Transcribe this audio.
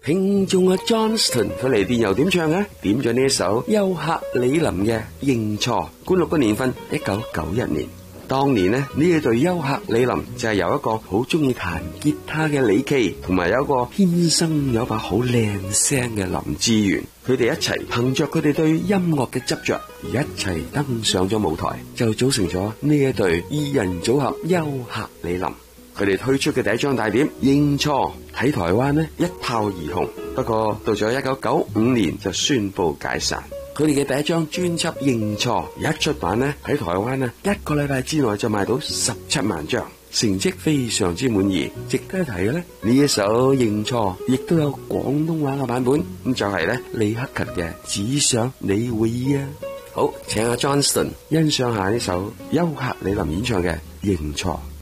聽眾阿 Johnston 佢嚟電郵點唱啊？點咗呢一首優客李林嘅《認錯》，觀錄嘅年份1991年。當年呢一對優客李林就係由一個好中意彈吉他嘅李琦，同埋有一個天生有把好靚聲嘅林志源，佢哋一齊憑着佢哋對音樂嘅執着，而一齊登上咗舞台，就組成咗呢一對二人組合優客李林。佢哋推出嘅第一張大碟《認錯》喺台灣呢一炮而紅，不過到咗1995年就宣布解散。佢哋嘅第一張專輯《認錯》一出版呢，喺台灣呢一個禮拜之內就賣到17萬張，成績非常之滿意。值得一提嘅呢一首《認錯》亦都有廣東話嘅版本，咁就係呢李克勤嘅《只想你會意》啊。好，請阿 Johnston 欣賞下呢首優客李林演唱嘅《認錯》。